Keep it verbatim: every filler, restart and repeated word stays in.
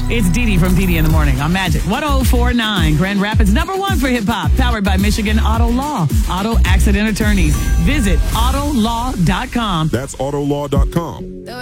It's Dee Dee from Dee Dee in the Morning on Magic one oh four point nine. Grand Rapids, number one for hip hop. Powered by Michigan Auto Law. Auto accident attorneys. Visit auto law dot com. That's auto law dot com.